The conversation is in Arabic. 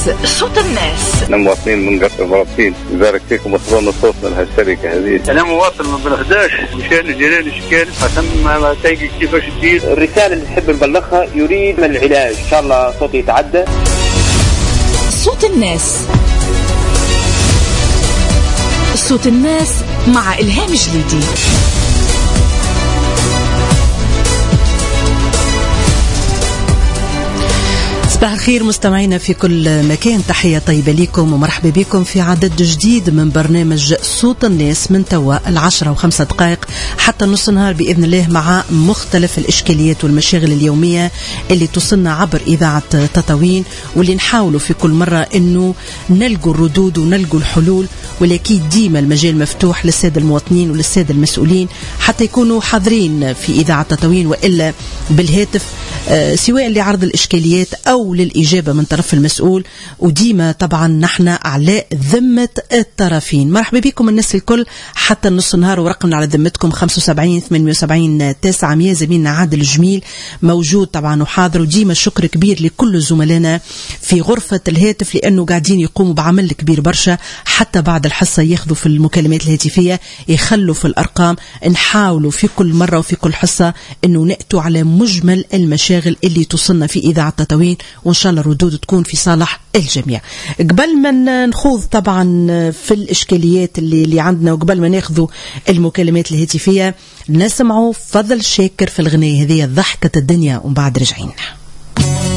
صوت الناس. احنا مواطنين من قرية مرابطين، نبارك فيكم وصلونا صوتنا لهالشركة هذه. انا مواطن من بن 11 مشان جيران شكال عشان ما تلاقي كيفاش تدير. الرسالة اللي نحب نبلغها يريد من العلاج، ان شاء الله صوتي يتعدى. صوت الناس. صوت الناس مع إلهام جليدي. صباح الخير مستمعينا في كل مكان، تحية طيبة لكم ومرحبا بكم في عدد جديد من برنامج صوت الناس من توا 10:05 حتى نص نهار بإذن الله، مع مختلف الإشكاليات والمشاغل اليومية اللي توصلنا عبر إذاعة تطاوين، واللي نحاولوا في كل مرة أنه نلقوا الردود ونلقوا الحلول، ولكن ديما المجال مفتوح للسادة المواطنين وللسادة المسؤولين حتى يكونوا حاضرين في إذاعة تطاوين وإلا بالهاتف، سواء لعرض الإشكاليات أو للإجابة من طرف المسؤول. وديما طبعا نحن على ذمة الطرفين. مرحبا بكم الناس الكل حتى نص النهار، ورقمنا على ذمتكم 75 78 900. زميلنا عادل جميل موجود طبعا وحاضر، وديما شكر كبير لكل زملائنا في غرفة الهاتف لأنه قاعدين يقوموا بعمل كبير برشا، حتى بعد الحصة ياخذوا في المكالمات الهاتفية، يخلوا في الأرقام. نحاولوا في كل مرة وفي كل حصة أنه نأتوا على مجمل المشاغل اللي توصلنا في إذاعة تطاوين، وإن شاء الله الردود تكون في صالح الجميع. قبل ما نخوض طبعا في الإشكاليات اللي عندنا، وقبل ما ناخذوا المكالمات الهاتفية، نسمعوا فضل شاكر في الغنية هذه ضحكة الدنيا، ومن بعد رجعين.